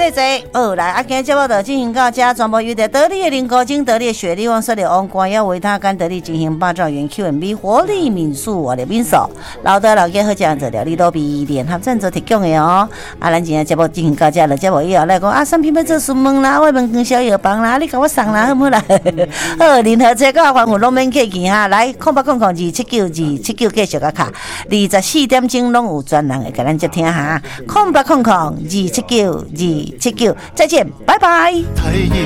谢谢。好，来，啊，今日节目就进行到这，全部由得得力的林高精、得力的雪莉王、色的王冠，要为他跟得力进行8兆元 Q&B 活力民宿我的民宿，老的老家好这样子料理都比联合赞助提供的哦。啊，咱今日节目进行到这了，节目以后来讲啊，产品要做询问啦，我问跟小药房啦，你给我送啦，好唔好啦？好，任何车甲环务拢免客气哈，来0800279279继续个卡，24点钟拢有专人会给咱接听哈，0800279279，再见，拜拜。